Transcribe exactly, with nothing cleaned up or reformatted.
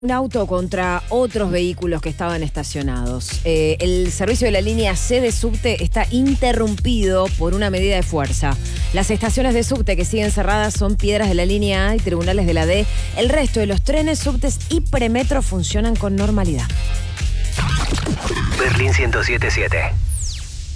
Un auto contra otros vehículos que estaban estacionados. Eh, el servicio de la línea C de subte está interrumpido por una medida de fuerza. Las estaciones de subte que siguen cerradas son Piedras de la línea A y Tribunales de la D. El resto de los trenes, subtes y premetro funcionan con normalidad. Berlín ciento siete punto siete.